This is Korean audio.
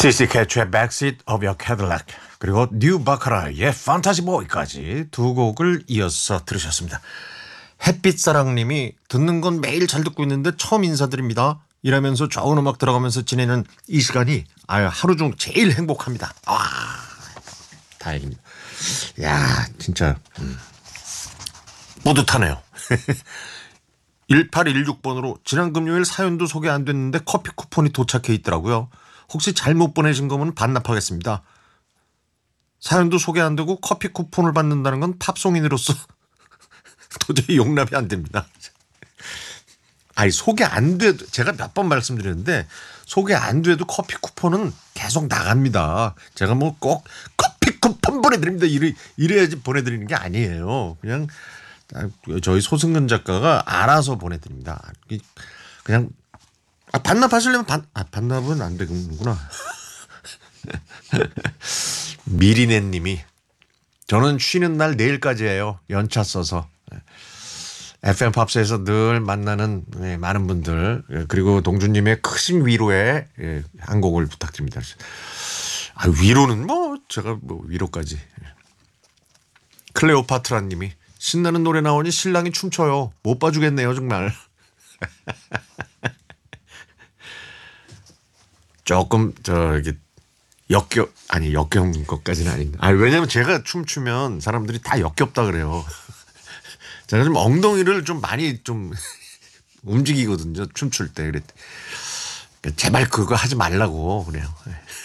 CC 캐치의 Backseat of Your Cadillac 그리고 뉴 바카라의 판타지 보이까지 두 곡을 이어서 들으셨습니다. 햇빛사랑님이 듣는 건 매일 잘 듣고 있는데 처음 인사드립니다. 일하면서 좋은 음악 들어가면서 지내는 이 시간이 하루 중 제일 행복합니다. 다행입니다. 야 진짜 뿌듯하네요. 1816번으로 지난 금요일 사연도 소개 안 됐는데 커피 쿠폰이 도착해 있더라고요. 혹시 잘못 보내신 거면 반납하겠습니다. 사연도 소개 안 되고 커피 쿠폰을 받는다는 건 팝송인으로서 도저히 용납이 안 됩니다. 소개 안 돼도 제가 몇 번 말씀드렸는데 소개 안 돼도 커피 쿠폰은 계속 나갑니다. 제가 뭐 꼭 커피 쿠폰 보내드립니다. 이래야지 보내드리는 게 아니에요. 그냥 저희 소승근 작가가 알아서 보내드립니다. 그냥 반납하시려면 반납은 안 되는구나. 미리네님이 저는 쉬는 날 내일까지예요. 연차 써서. FM 팝스에서 늘 만나는 많은 분들 그리고 동준님의 크신 위로에 한 곡을 부탁드립니다. 위로는 뭐 제가 뭐 위로까지. 클레오파트라님이 신나는 노래 나오니 신랑이 춤춰요. 못 봐주겠네요 정말. 조금 역겨운 것까지는 아닌데. 왜냐면 제가 춤추면 사람들이 다 역겹다 그래요. 제가 좀 엉덩이를 좀 많이 좀 움직이거든요. 춤출 때. 제발 그거 하지 말라고 그래요.